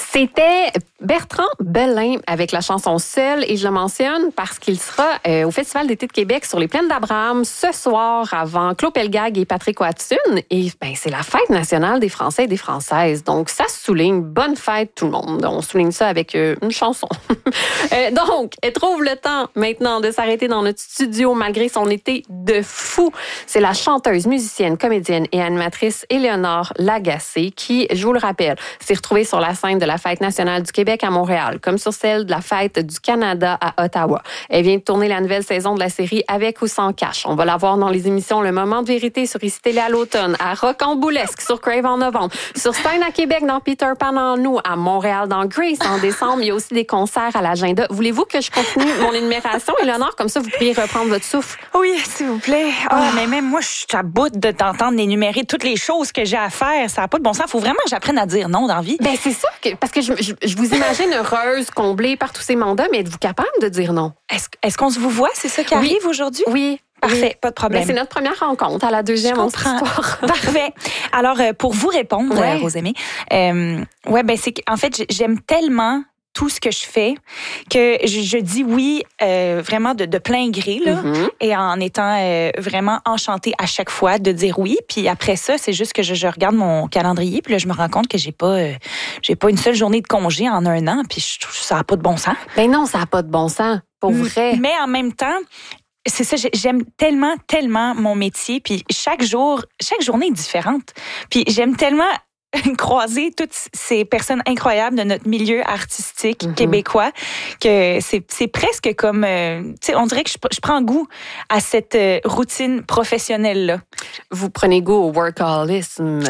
C'était Bertrand Belin avec la chanson Seul, et je le mentionne parce qu'il sera au Festival d'été de Québec sur les plaines d'Abraham ce soir avant Claude Pelgag et Patrick Watson. Et c'est la fête nationale des Français et des Françaises. Donc, ça se souligne. Bonne fête tout le monde. On souligne ça avec une chanson. Donc, elle trouve le temps maintenant de s'arrêter dans notre studio malgré son été de fou. C'est la chanteuse, musicienne, comédienne et animatrice Éléonore Lagacé qui, je vous le rappelle, s'est retrouvée sur la scène de la Fête nationale du Québec à Montréal, comme sur celle de la Fête du Canada à Ottawa. Elle vient de tourner la nouvelle saison de la série Avec ou sans cash. On va la voir dans les émissions Le Moment de vérité sur Ici Télé à l'automne, à Rocamboulesque sur Crave en novembre, sur scène à Québec dans Peter Pan en août, à Montréal dans Grace en décembre. Il y a aussi des concerts à l'agenda. Voulez-vous que je continue mon énumération, Éléonore? Comme ça, vous pourriez reprendre votre souffle. Oui, s'il vous plaît. Mais même moi, je suis à bout de t'entendre énumérer toutes les choses que j'ai à faire. Ça n'a pas de bon sens. Il faut vraiment que j'apprenne à dire non dans la vie. C'est ça, parce que je vous imagine heureuse, comblée par tous ces mandats, mais êtes-vous capable de dire non? Est-ce qu'on se vous voit? C'est ça qui arrive aujourd'hui? Oui. Parfait, pas de problème. C'est notre première rencontre. À la deuxième, on se comprend. Parfait. Alors, pour vous répondre, Rosémie, c'est qu'en fait, j'aime tellement tout ce que je fais, que je dis oui vraiment de plein gré, là, et en étant vraiment enchantée à chaque fois de dire oui. Puis après ça, c'est juste que je regarde mon calendrier, puis là, je me rends compte que j'ai pas une seule journée de congé en un an, puis je trouve que ça n'a pas de bon sens. Ben non, ça n'a pas de bon sens, pour vrai. Mais en même temps, c'est ça, j'aime tellement, tellement mon métier, puis chaque journée est différente. Puis j'aime tellement croiser toutes ces personnes incroyables de notre milieu artistique québécois que c'est presque comme on dirait que je prends goût à cette routine professionnelle là. Vous prenez goût au workaholisme.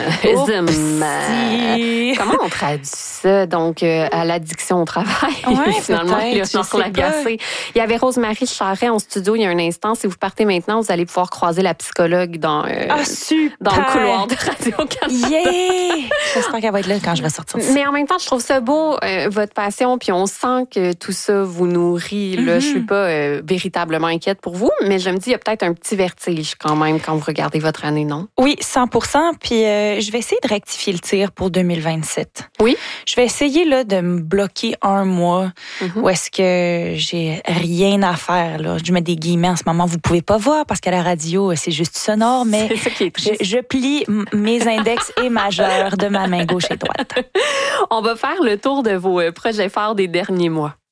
Comment on traduit ça? Donc à l'addiction au travail. Finalement, Éléonore Lagacé. Il y avait Rose-Marie Charret en studio il y a un instant. Si vous partez maintenant, vous allez pouvoir croiser la psychologue dans le couloir de Radio-Canada. Yeah! J'espère qu'elle va être là quand je vais sortir. Mais en même temps, je trouve ça beau, votre passion, puis on sent que tout ça vous nourrit. Là, je suis pas véritablement inquiète pour vous, mais je me dis, il y a peut-être un petit vertige quand même quand vous regardez votre année, non? Oui, 100%. Puis je vais essayer de rectifier le tir pour 2027. Oui? Je vais essayer là, de me bloquer un mois où est-ce que j'ai rien à faire. Là. Je mets des guillemets en ce moment. Vous pouvez pas voir parce qu'à la radio, c'est juste sonore, mais c'est ça qui est triste. Je plie mes index et majeurs de ma main gauche et droite. On va faire le tour de vos projets phares des derniers mois.